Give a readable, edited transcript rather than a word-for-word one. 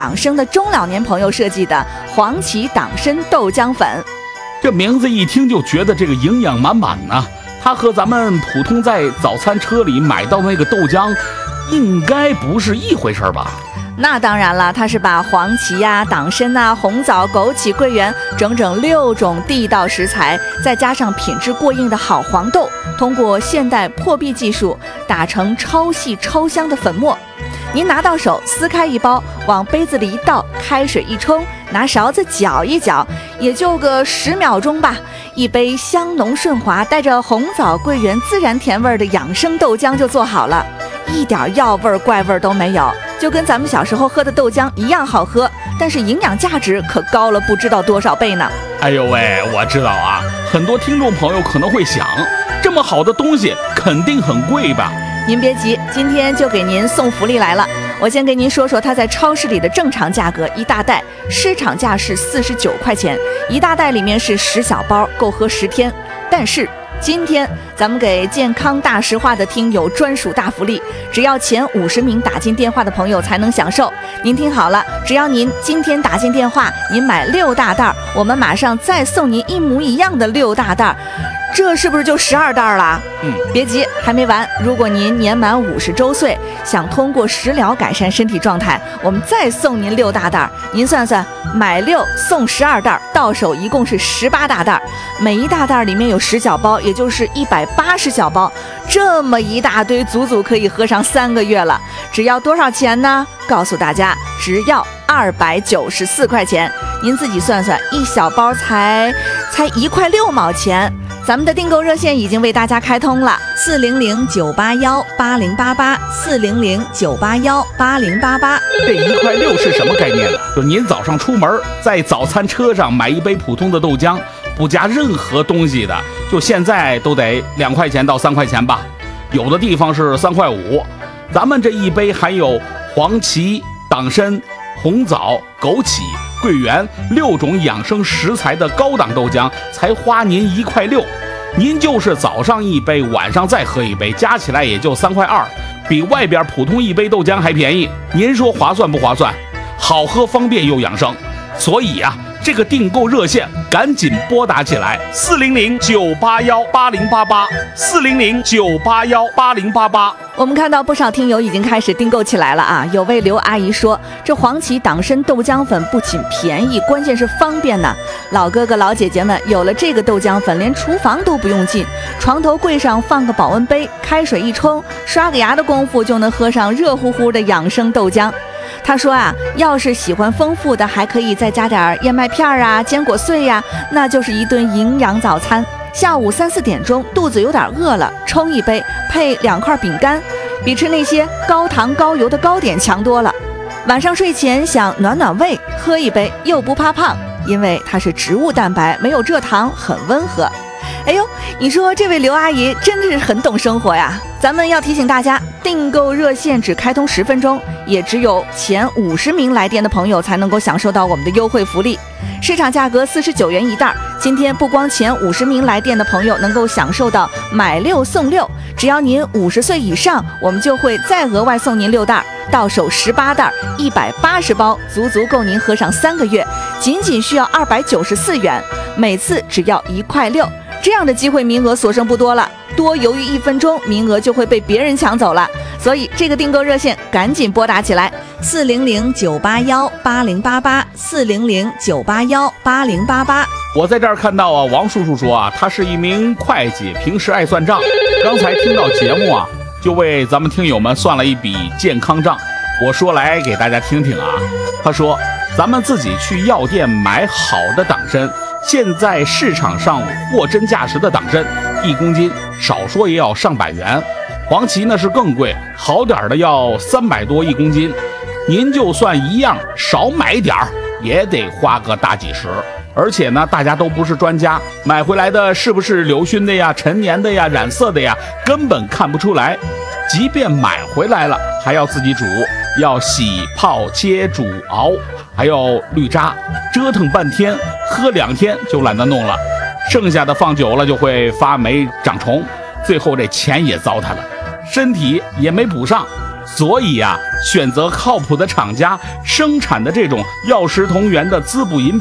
养生的中老年朋友设计的黄芪党参豆浆粉。 这名字一听就觉得这个营养满满呢，它和咱们普通在早餐车里买到的那个豆浆应该不是一回事吧？ 那当然了，它是把黄芪呀、党参啊、红枣、枸杞、桂圆整整6种地道食材，再加上品质过硬的好黄豆，通过现代破壁技术打成超细超香的粉末。您拿到手，撕开一包，往杯子里一倒，开水一冲，拿勺子搅一搅，也就个10秒钟吧，一杯香浓顺滑、带着红枣、桂圆自然甜味的养生豆浆就做好了，一点药味怪味都没有，就跟咱们小时候喝的豆浆一样好喝，但是营养价值可高了不知道多少倍呢。 哎呦喂，我知道啊，很多听众朋友可能会想，这么好的东西肯定很贵吧？ 您别急，今天就给您送福利来了。我先给您说说它在超市里的正常价格，一大袋市场价是49块钱，一大袋里面是10小包，够喝10天。但是今天咱们给健康大实话的听友专属大福利，只要前50名打进电话的朋友才能享受。您听好了，只要您今天打进电话，您买6大袋，我们马上再送您一模一样的6大袋，这是不是就12袋了？别急，还没完。如果您年满50周岁，想通过食疗改善身体状态，我们再送您6大袋。您算算，买6送12袋，到手一共是18大袋，每一大袋里面有10小包，也就是180小包，这么一大堆，足足可以喝上3个月了。只要多少钱呢？告诉大家，只要294块钱。您自己算算，一小包才1块6毛钱。咱们的订购热线已经为大家开通了，400-981-8088，400-981-8088。 这1块6是什么概念呢？就您早上出门，在早餐车上买一杯普通的豆浆，不加任何东西的，就现在都得2块钱到3块钱吧，有的地方是3块5。咱们这一杯含有黄芪、党参、红枣、枸杞、桂圆6种养生食材的高档豆浆，才花您1块6。您就是早上一杯，晚上再喝一杯，加起来也就3块2，比外边普通一杯豆浆还便宜。您说划算不划算？好喝、方便又养生。所以啊，这个订购热线赶紧拨打起来，400-981-8088，400-981-8088。 我们看到不少听友已经开始订购起来了啊！有位刘阿姨说，这黄芪党参豆浆粉不仅便宜，关键是方便呢。老哥哥老姐姐们有了这个豆浆粉，连厨房都不用进，床头柜上放个保温杯，开水一冲，刷个牙的功夫就能喝上热乎乎的养生豆浆。他说啊，要是喜欢丰富的，还可以再加点燕麦片啊、坚果碎呀，那就是一顿营养早餐。下午3、4点钟，肚子有点饿了，冲一杯，配2块饼干，比吃那些高糖高油的糕点强多了。晚上睡前想暖暖胃，喝一杯又不怕胖，因为它是植物蛋白，没有蔗糖，很温和。哎呦，你说这位刘阿姨真是很懂生活呀！咱们要提醒大家，订购热线只开通10分钟，也只有前50名来电的朋友才能够享受到我们的优惠福利。市场价格49元一袋，今天不光前50名来电的朋友能够享受到买6送6，只要您50岁以上，我们就会再额外送您6袋，到手18袋，180包，足足够您喝上3个月，仅需要294元，每次只要1块6。这样的机会名额所剩不多了，多犹豫1分钟，名额就会被别人抢走了。所以这个订购热线赶紧拨打起来，400-981-8088，400-981-8088。 我在这儿看到啊，王叔叔说啊，他是一名会计，平时爱算账。刚才听到节目啊，就为咱们听友们算了一笔健康账。我说来给大家听听啊。他说，咱们自己去药店买好的党参，现在市场上货真价实的党参，1公斤少说也要上百元。黄芪呢是更贵，好点的要300多1公斤。您就算一样少买点儿，也得花个大几十。而且呢，大家都不是专家，买回来的是不是硫熏的呀、陈年的呀、染色的呀，根本看不出来。即便买回来了，还要自己煮，要洗、泡、切、煮、熬，还要滤渣，折腾半天，喝2天就懒得弄了。剩下的放久了就会发霉长虫，最后这钱也糟蹋了，身体也没补上。 所以啊，选择靠谱的厂家生产的这种药食同源的滋补饮品